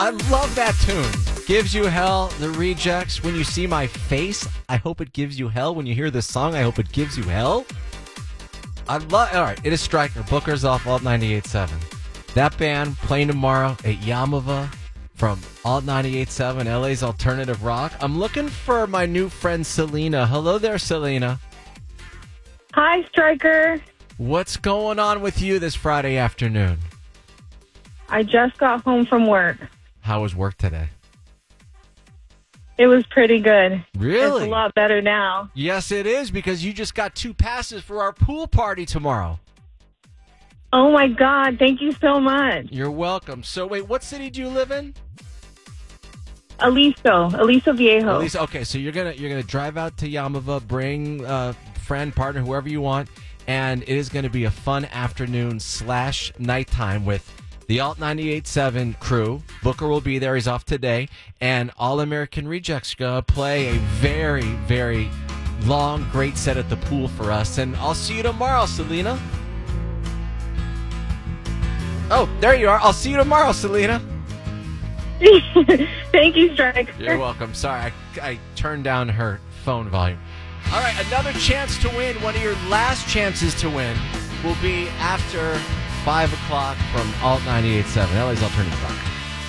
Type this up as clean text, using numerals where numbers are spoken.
I love that tune. Gives You Hell, The Rejects. When you see my face, I hope it gives you hell. When you hear this song, I hope it gives you hell. All right, it is Stryker. Booker's off Alt 98.7. That band playing tomorrow at Yamava from Alt 98.7, LA's Alternative Rock. I'm looking for my new friend Selena. Hello there, Selena. Hi, Stryker. What's going on with you this Friday afternoon? I just got home from work. How was work today? It was pretty good. Really? It's a lot better now. Yes, it is, because you just got 2 passes for our pool party tomorrow. Oh, my God. Thank you so much. You're welcome. So, wait, what city do you live in? Aliso Viejo. Okay, so you're gonna drive out to Yamava, bring a friend, partner, whoever you want, and it is going to be a fun afternoon / nighttime with the Alt 98.7 crew. Booker will be there. He's off today. And All American Rejects going to play a very, very long, great set at the pool for us. And I'll see you tomorrow, Selena. Oh, there you are. I'll see you tomorrow, Selena. Thank you, Stryker. You're welcome. Sorry, I turned down her phone volume. All right, another chance to win. One of your last chances to win will be after 5 o'clock from Alt 98.7, LA's Alternative Rock.